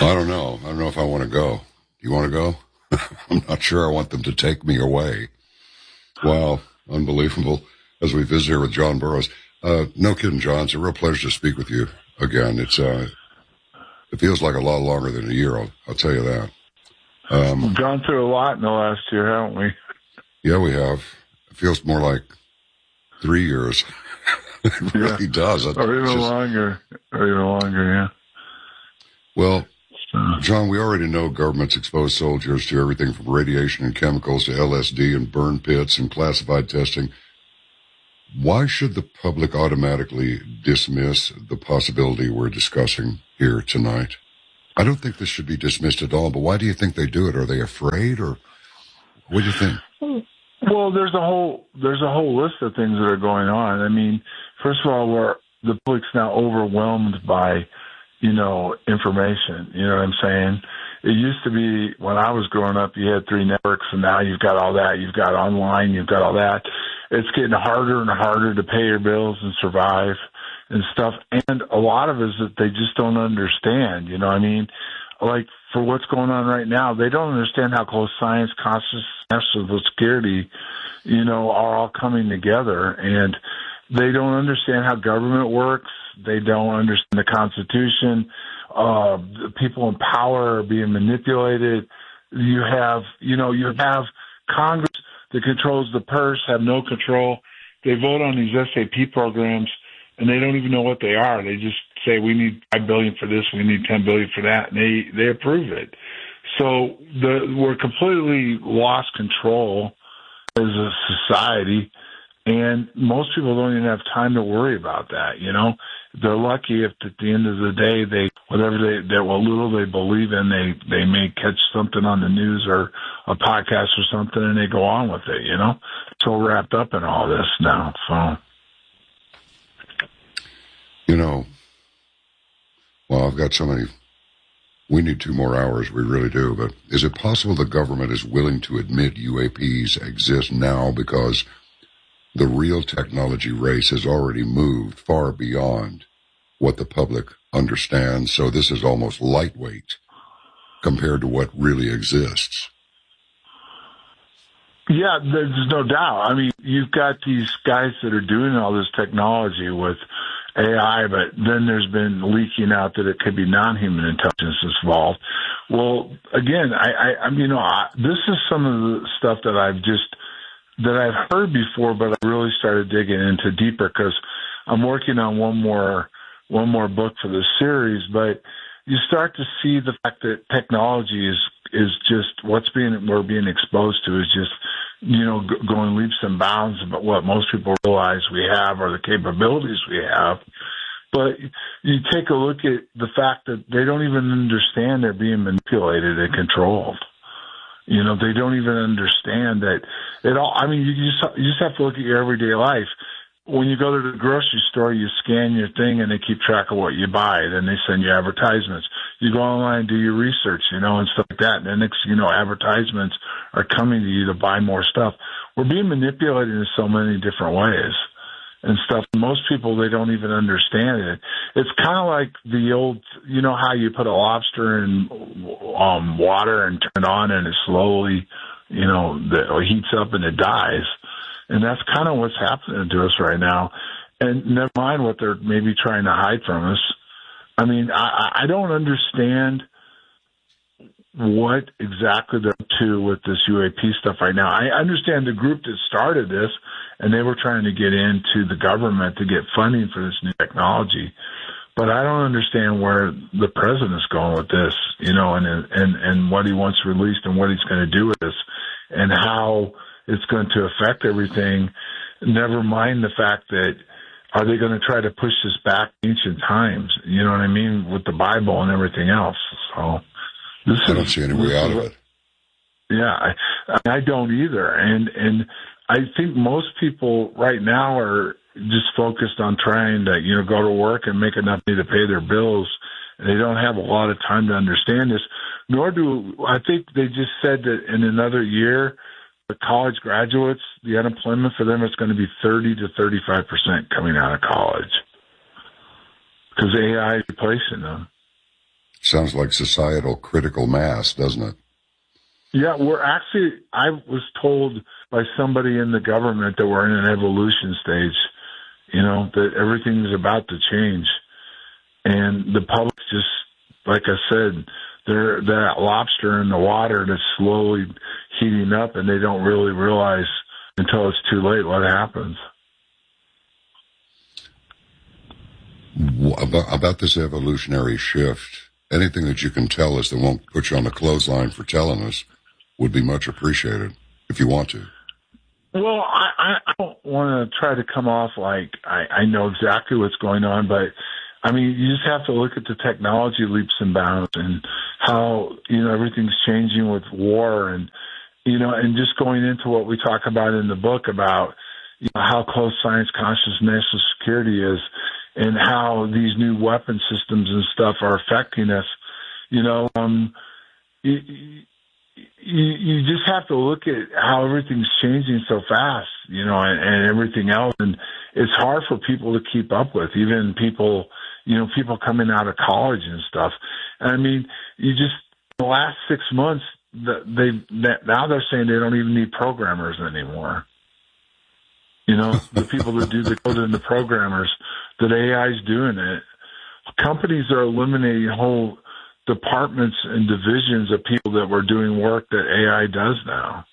I don't know. I don't know if I want to go. You want to go? I'm not sure I want them to take me away. Wow, unbelievable. As we visit here with John Burroughs. No kidding, John. It's a real pleasure to speak with you again. It feels like a lot longer than a year, I'll tell you that. We've gone through a lot in the last year, haven't we? Yeah, we have. It feels more like 3 years. It really does. Or even longer, yeah. Well, John, we already know governments expose soldiers to everything from radiation and chemicals to LSD and burn pits and classified testing. Why should the public automatically dismiss the possibility we're discussing here tonight? I don't think this should be dismissed at all, but why do you think they do it? Are they afraid, or what do you think? Well, there's a whole list of things that are going on. I mean, first of all, the public's now overwhelmed by, information. You know what I'm saying? It used to be when I was growing up, you had 3 networks, and now you've got all that. You've got online, you've got all that. It's getting harder and harder to pay your bills and survive and stuff. And a lot of it is that they just don't understand. You know what I mean? Like, for what's going on right now, they don't understand how close science, consciousness, national security, are all coming together. And they don't understand how government works. They don't understand the Constitution. The people in power are being manipulated. You have Congress that controls the purse, have no control. They vote on these SAP programs, and they don't even know what they are. They just say, we need $5 billion for this, we need $10 billion for that, and they approve it. So we're completely lost control as a society, and most people don't even have time to worry about that. They're lucky if at the end of the day what little they believe in, they may catch something on the news or a podcast or something, and they go on with it. So wrapped up in all this now. So. Well, I've got so many. We need 2 more hours. We really do. But is it possible the government is willing to admit UAPs exist now because the real technology race has already moved far beyond what the public understands? So this is almost lightweight compared to what really exists. Yeah, there's no doubt. I mean, you've got these guys that are doing all this technology with AI, but then there's been leaking out that it could be non-human intelligence involved. Well, again, this is some of the stuff that I've heard before, but I really started digging into deeper because I'm working on one more book for this series. But you start to see the fact that technology is just we're being exposed to is just going leaps and bounds about what most people realize we have or the capabilities we have. But you take a look at the fact that they don't even understand they're being manipulated and controlled. They don't even understand that at all. I mean, you just have to look at your everyday life. When you go to the grocery store, you scan your thing and they keep track of what you buy. Then they send you advertisements. You go online, do your research, and stuff like that. And then next thing you know, advertisements are coming to you to buy more stuff. We're being manipulated in so many different ways and stuff. Most people, they don't even understand it. It's kind of like the old, how you put a lobster in water and turn it on and it slowly, it heats up and it dies. And that's kind of what's happening to us right now. And never mind what they're maybe trying to hide from us. I mean, I don't understand what exactly they're up to with this UAP stuff right now. I understand the group that started this, and they were trying to get into the government to get funding for this new technology. But I don't understand where the president's going with this, and what he wants released and what he's going to do with this and how it's going to affect everything. Never mind the fact that are they going to try to push this back to ancient times? You know what I mean? With the Bible and everything else. So I don't see any way out of it. Yeah, I don't either. And I think most people right now are just focused on trying to, go to work and make enough money to pay their bills. And they don't have a lot of time to understand this, I think they just said that in another year, the college graduates, the unemployment for them is going to be 30 to 35% coming out of college because AI is replacing them. Sounds like societal critical mass, doesn't it? Yeah, I was told by somebody in the government that we're in an evolution stage, that everything's about to change. And the public just, like I said, they're that lobster in the water that's slowly heating up, and they don't really realize until it's too late what happens. About this evolutionary shift, anything that you can tell us that won't put you on the clothesline for telling us would be much appreciated, if you want to. Well, I don't want to try to come off like I know exactly what's going on, but I mean, you just have to look at the technology leaps and bounds and how, everything's changing with war and, and just going into what we talk about in the book about, how close science conscious national security is and how these new weapon systems and stuff are affecting us. You just have to look at how everything's changing so fast, and everything else. And it's hard for people to keep up with, even people, people coming out of college and stuff. I mean, the last 6 months, now they're saying they don't even need programmers anymore. The people that do the code and the programmers, that AI's doing it. Companies are eliminating whole departments and divisions of people that were doing work that AI does now.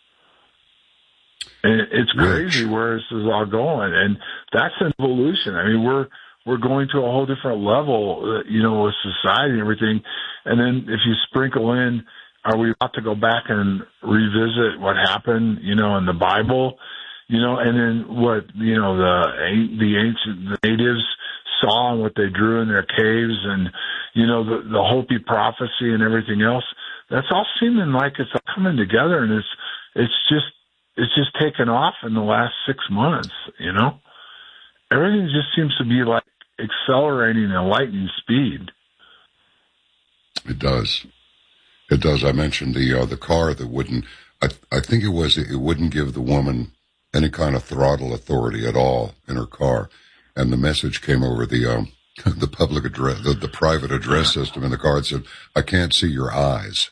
And it's crazy where this is all going. And that's an evolution. I mean, we're going to a whole different level, with society and everything. And then if you sprinkle in, are we about to go back and revisit what happened, in the Bible, and then what, the ancient natives saw and what they drew in their caves and, the Hopi prophecy and everything else, that's all seeming like it's all coming together, and it's just taken off in the last 6 months, Everything just seems to be like accelerating at lightning speed. It does. It does. I mentioned the car that wouldn't, I think it wouldn't give the woman any kind of throttle authority at all in her car. And the message came over the public address, the private address system in the car. It said, "I can't see your eyes."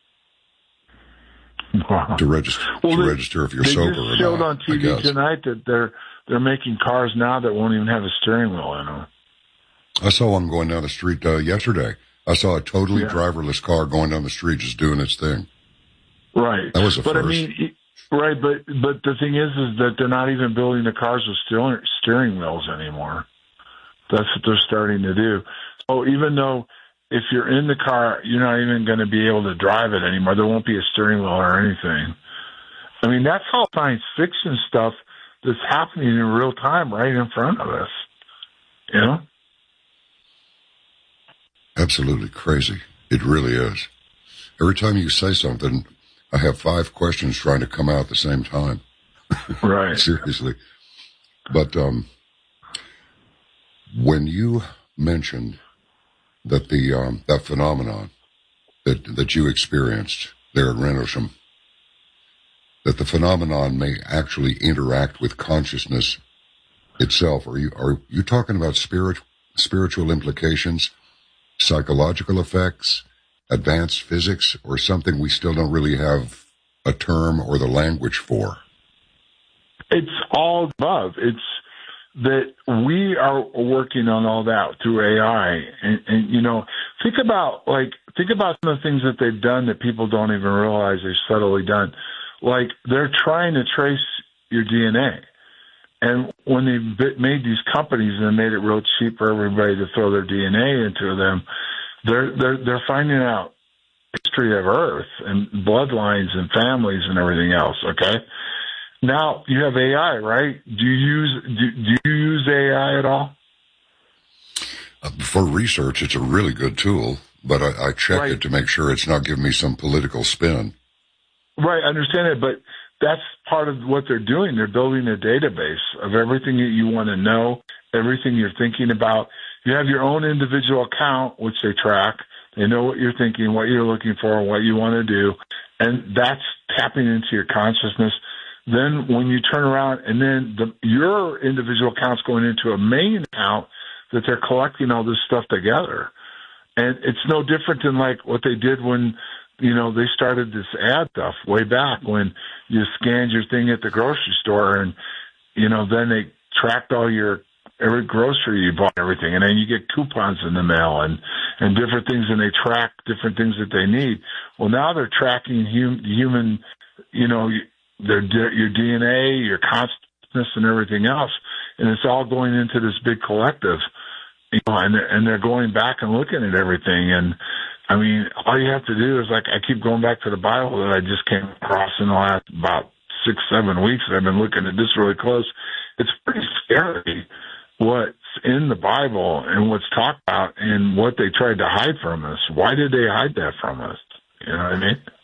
Wow. To register if you're sober or not. They just showed on TV tonight that they're making cars now that won't even have a steering wheel in them. I saw one going down the street yesterday. I saw a totally driverless car going down the street just doing its thing. Right. That was a first. I mean, right, but the thing is that they're not even building the cars with steering wheels anymore. That's what they're starting to do. So even though if you're in the car, you're not even going to be able to drive it anymore. There won't be a steering wheel or anything. I mean, that's all science fiction stuff that's happening in real time right in front of us. Absolutely crazy. It really is. Every time you say something, I have 5 questions trying to come out at the same time. Right. Seriously. But when you mentioned that that phenomenon that you experienced there in Rendlesham, that the phenomenon may actually interact with consciousness itself, are you talking about spiritual implications, psychological effects, advanced physics, or something we still don't really have a term or the language for? It's all above. It's that we are working on all that through AI. And think about some of the things that they've done that people don't even realize they've subtly done. Like, they're trying to trace your DNA. And when they made these companies and they made it real cheap for everybody to throw their DNA into them, they're finding out history of Earth and bloodlines and families and everything else. Okay, now you have AI, right? Do you use AI at all? For research, it's a really good tool, but I check it to make sure it's not giving me some political spin. Right, I understand it, but that's part of what they're doing. They're building a database of everything that you want to know, everything you're thinking about. You have your own individual account, which they track. They know what you're thinking, what you're looking for, what you want to do, and that's tapping into your consciousness. Then when you turn around and then your individual account's going into a main account that they're collecting all this stuff together. And it's no different than like what they did when, they started this ad stuff way back when you scanned your thing at the grocery store and, then they tracked all every grocery you bought, everything. And then you get coupons in the mail and different things, and they track different things that they need. Well, now they're tracking human, your DNA, your consciousness and everything else. And it's all going into this big collective. And they're going back and looking at everything. And I mean, all you have to do is, like, I keep going back to the Bible that I just came across in the last about 6-7 weeks. I've been looking at this really close. It's pretty scary what's in the Bible and what's talked about and what they tried to hide from us. Why did they hide that from us? You know what I mean?